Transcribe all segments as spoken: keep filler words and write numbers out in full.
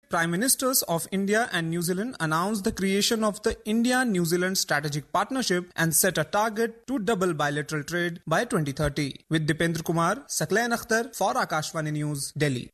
Prime Ministers of India and New Zealand announced the creation of the India-New Zealand Strategic Partnership and set a target to double bilateral trade by twenty thirty. With Dipendra Kumar, Saklain Akhtar for Akashvani News, Delhi.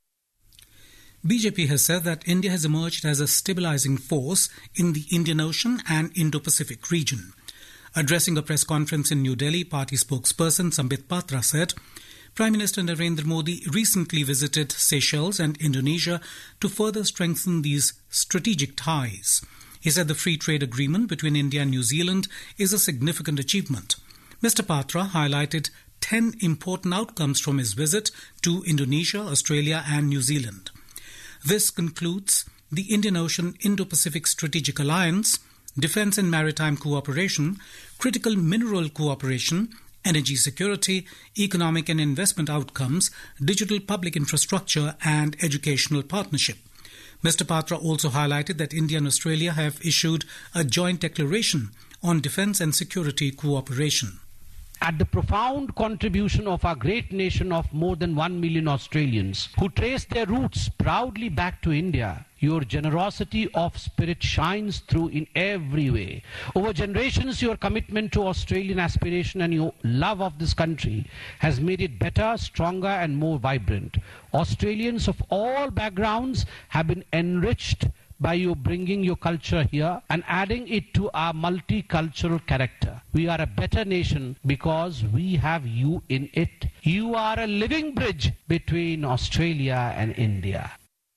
B J P has said that India has emerged as a stabilizing force in the Indian Ocean and Indo-Pacific region. Addressing a press conference in New Delhi, party spokesperson Sambit Patra said, Prime Minister Narendra Modi recently visited Seychelles and Indonesia to further strengthen these strategic ties. He said the free trade agreement between India and New Zealand is a significant achievement. Mister Patra highlighted ten important outcomes from his visit to Indonesia, Australia and New Zealand. This concludes the Indian Ocean Indo-Pacific Strategic Alliance, defence and maritime cooperation, critical mineral cooperation, energy security, economic and investment outcomes, digital public infrastructure and educational partnership. Mister Patra also highlighted that India and Australia have issued a joint declaration on defence and security cooperation. At the profound contribution of our great nation of more than one million Australians who trace their roots proudly back to India, your generosity of spirit shines through in every way. Over generations, your commitment to Australian aspiration and your love of this country has made it better, stronger and more vibrant. Australians of all backgrounds have been enriched by you bringing your culture here and adding it to our multicultural character. We are a better nation because we have you in it. You are a living bridge between Australia and India.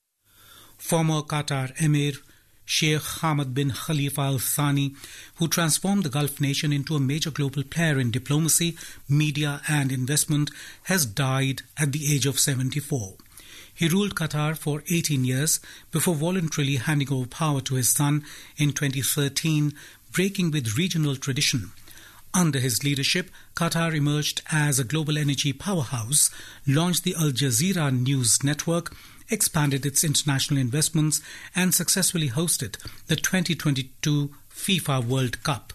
Former Qatar Emir Sheikh Hamad bin Khalifa Al Thani, who transformed the Gulf nation into a major global player in diplomacy, media and investment, has died at the age of seventy-four. He ruled Qatar for eighteen years before voluntarily handing over power to his son in twenty thirteen, breaking with regional tradition. Under his leadership, Qatar emerged as a global energy powerhouse, launched the Al Jazeera News Network, expanded its international investments and successfully hosted the twenty twenty-two FIFA World Cup.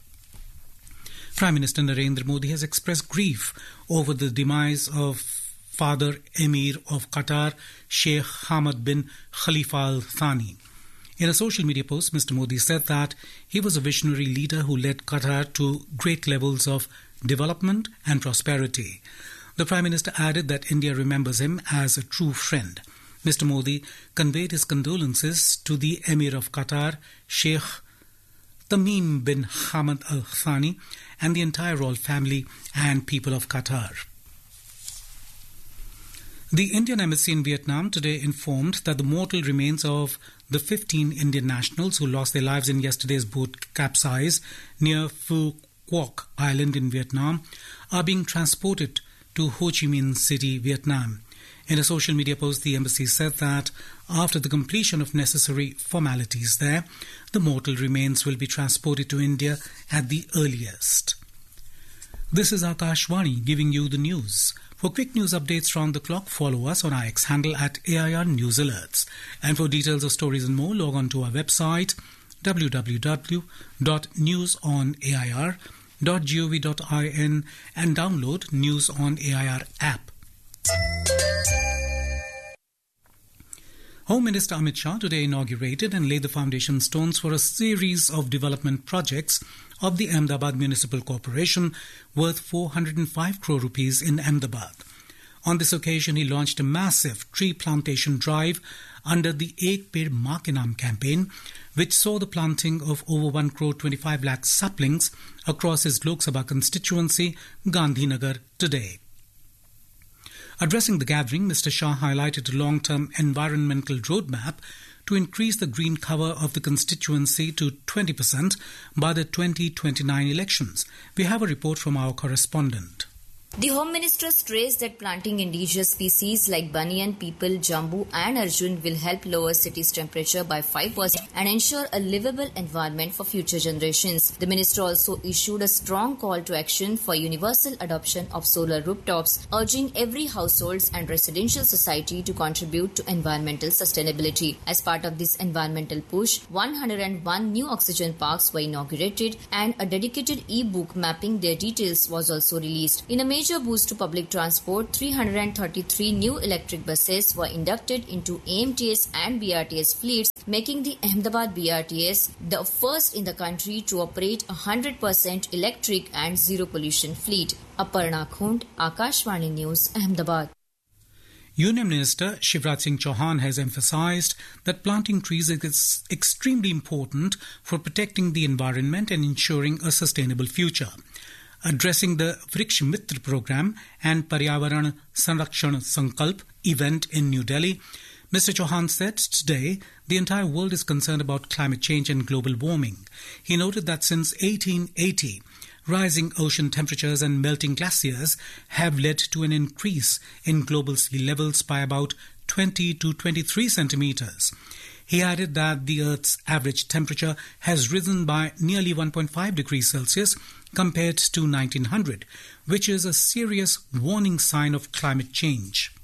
Prime Minister Narendra Modi has expressed grief over the demise of Father Emir of Qatar, Sheikh Hamad bin Khalifa Al Thani. In a social media post, Mister Modi said that he was a visionary leader who led Qatar to great levels of development and prosperity. The Prime Minister added that India remembers him as a true friend. Mister Modi conveyed his condolences to the Emir of Qatar, Sheikh Tamim bin Hamad Al Thani, and the entire royal family and people of Qatar. The Indian Embassy in Vietnam today informed that the mortal remains of the fifteen Indian nationals who lost their lives in yesterday's boat capsize near Phu Quoc Island in Vietnam are being transported to Ho Chi Minh City, Vietnam. In a social media post, the embassy said that after the completion of necessary formalities there, the mortal remains will be transported to India at the earliest. This is Akashvani giving you the news. For quick news updates round the clock, follow us on our X handle at A I R News Alerts. And for details of stories and more, log on to our website w w w dot news on a i r dot gov dot in and download News on A I R app. Home Minister Amit Shah today inaugurated and laid the foundation stones for a series of development projects of the Ahmedabad Municipal Corporation worth four hundred five crore rupees in Ahmedabad. On this occasion, he launched a massive tree plantation drive under the Ek Ped Maa Ke Naam campaign, which saw the planting of over one crore twenty-five lakh saplings across his Lok Sabha constituency, Gandhinagar, today. Addressing the gathering, Mister Shah highlighted a long-term environmental roadmap to increase the green cover of the constituency to twenty percent by the twenty twenty-nine elections. We have a report from our correspondent. The Home Minister stressed that planting indigenous species like banyan, peepal, jambu and arjun will help lower city's temperature by five percent and ensure a livable environment for future generations. The Minister also issued a strong call to action for universal adoption of solar rooftops, urging every household and residential society to contribute to environmental sustainability. As part of this environmental push, one hundred one new oxygen parks were inaugurated and a dedicated e-book mapping their details was also released. In a major major boost to public transport, three hundred thirty-three new electric buses were inducted into A M T S and B R T S fleets, making the Ahmedabad B R T S the first in the country to operate a one hundred percent electric and zero pollution fleet. Aparna Khund, Akashvani News, Ahmedabad. Union Minister Shivraj Singh Chauhan has emphasized that planting trees is extremely important for protecting the environment and ensuring a sustainable future. Addressing the Vriksh Mitra program and Paryavaran Sanrakshan Sankalp event in New Delhi, Mister Chauhan said today the entire world is concerned about climate change and global warming. He noted that since eighteen eighty, rising ocean temperatures and melting glaciers have led to an increase in global sea levels by about twenty to twenty-three centimeters. He added that the Earth's average temperature has risen by nearly one point five degrees Celsius compared to nineteen hundred, which is a serious warning sign of climate change.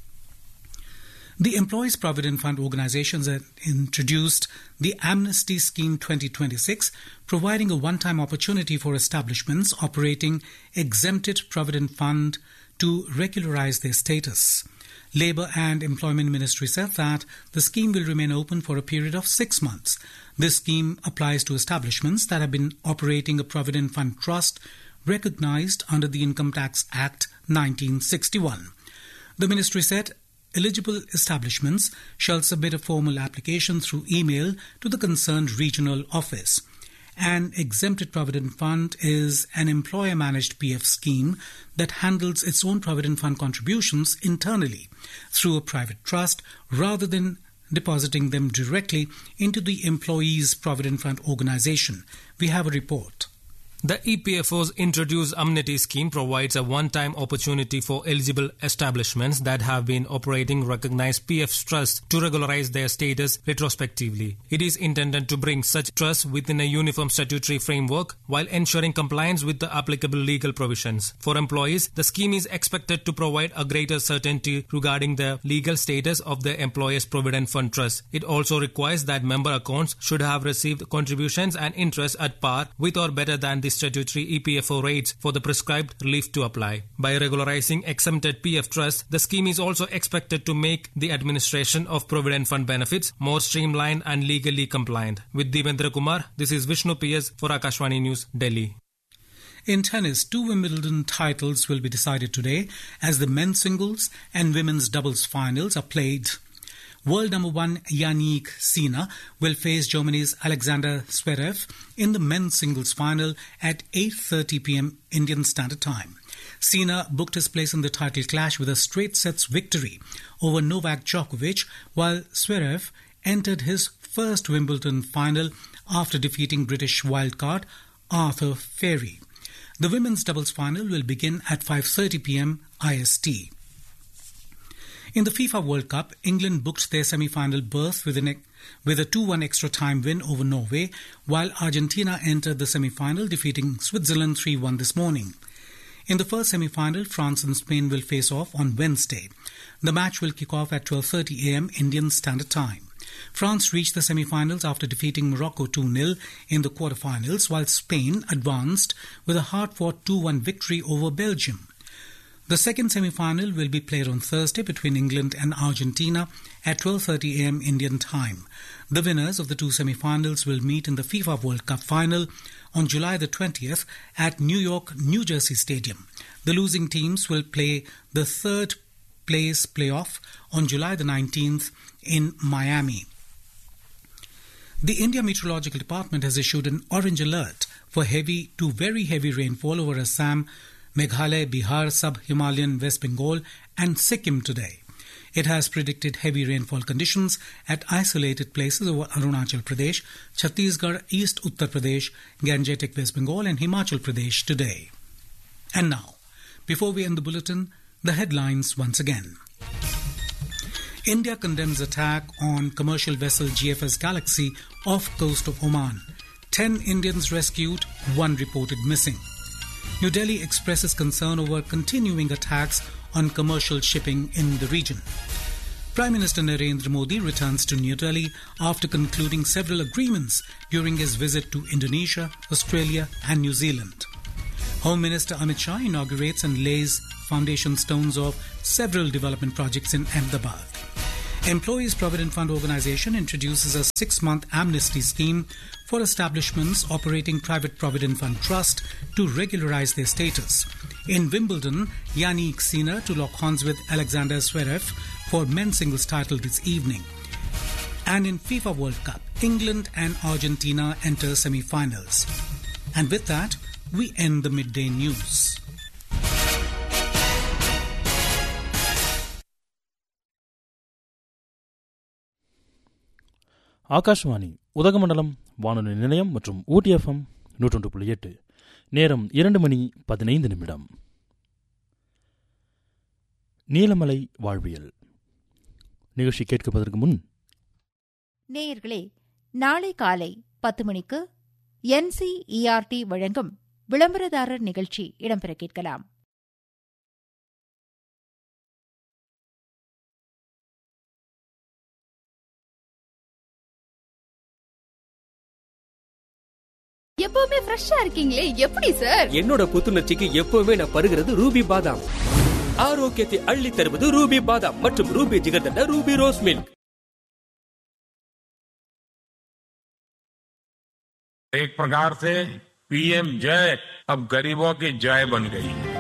The Employees Provident Fund organizations have introduced the Amnesty Scheme twenty twenty-six, providing a one-time opportunity for establishments operating exempted provident fund to regularize their status. Labour and Employment Ministry said that the scheme will remain open for a period of six months. This scheme applies to establishments that have been operating a provident fund trust recognized under the Income Tax Act nineteen sixty-one. The ministry said eligible establishments shall submit a formal application through email to the concerned regional office. An exempted provident fund is an employer-managed P F scheme that handles its own provident fund contributions internally through a private trust rather than depositing them directly into the employee's provident fund organization. We have a report. The E P F O's introduced Amnesty Scheme provides a one-time opportunity for eligible establishments that have been operating recognized P F trusts to regularize their status retrospectively. It is intended to bring such trusts within a uniform statutory framework while ensuring compliance with the applicable legal provisions. For employees, the scheme is expected to provide a greater certainty regarding the legal status of the employer's provident fund trust. It also requires that member accounts should have received contributions and interest at par with or better than the statutory E P F O rates for the prescribed relief to apply. By regularizing exempted P F trusts, the scheme is also expected to make the administration of provident fund benefits more streamlined and legally compliant. With Devendra Kumar, this is Vishnu P S for Akashvani News, Delhi. In tennis, two Wimbledon titles will be decided today as the men's singles and women's doubles finals are played. World number one Yannick Sinner will face Germany's Alexander Zverev in the men's singles final at eight thirty p.m. Indian Standard Time. Sinner booked his place in the title clash with a straight sets victory over Novak Djokovic, while Zverev entered his first Wimbledon final after defeating British wildcard Arthur Feri. The women's doubles final will begin at five thirty p.m. I S T. In the FIFA World Cup, England booked their semi-final berth with, an, with a two one extra time win over Norway, while Argentina entered the semi-final, defeating Switzerland three one this morning. In the first semi-final, France and Spain will face off on Wednesday. The match will kick off at twelve thirty a.m. Indian Standard Time. France reached the semi-finals after defeating Morocco two nil in the quarter-finals, while Spain advanced with a hard-fought two one victory over Belgium. The second semi-final will be played on Thursday between England and Argentina at twelve thirty a.m. Indian time. The winners of the two semi-finals will meet in the FIFA World Cup final on July the twentieth at New York, New Jersey Stadium. The losing teams will play the third place playoff on July the nineteenth in Miami. The India Meteorological Department has issued an orange alert for heavy to very heavy rainfall over Assam, Meghalaya, Bihar, Sub-Himalayan, West Bengal and Sikkim today. It has predicted heavy rainfall conditions at isolated places over Arunachal Pradesh, Chhattisgarh, East Uttar Pradesh, Gangetic West Bengal and Himachal Pradesh today. And now, before we end the bulletin, the headlines once again. India condemns attack on commercial vessel G F S Galaxy off coast of Oman. Ten Indians rescued, one reported missing. New Delhi expresses concern over continuing attacks on commercial shipping in the region. Prime Minister Narendra Modi returns to New Delhi after concluding several agreements during his visit to Indonesia, Australia and New Zealand. Home Minister Amit Shah inaugurates and lays foundation stones of several development projects in Ahmedabad. Employees Provident Fund Organisation introduces a six-month amnesty scheme for establishments operating private Provident Fund Trust to regularize their status. In Wimbledon, Yannick Sinner to lock horns with Alexander Zverev for men's singles title this evening. And in FIFA World Cup, England and Argentina enter semi-finals. And with that, we end the midday news. Akashvani Udhagamandalam வானொலி நிலையம் மற்றும் ஊட்டி FM நூற்றொன்று புள்ளி எட்டு. நேரம் இரண்டு மணி பதினைந்து நிமிடம். நீலமலை வாழ்வியல் நிகழ்ச்சி கேட்கப்பதற்கு முன், நேயர்களே, நாளை காலை பத்து மணிக்கு என்சிஇஆர்டி வழங்கும் விளம்பரதாரர் நிகழ்ச்சி இடம்பெற கேட்கலாம். எப்பவுமே ஃப்ரெஷ்ஷா இருக்கீங்களே, எப்படி சார்? என்னோட புத்துணர்ச்சிக்கு எப்பவுமே நான் பருகிறது ரூபி பாதாம். ஆரோக்கியத்தை அள்ளி தருவது ரூபி பாதாம் மற்றும் Ruby jigarthanda Ruby rose milk. एक प्रकार से पीएम जय अब गरीबों की जय बन गई है.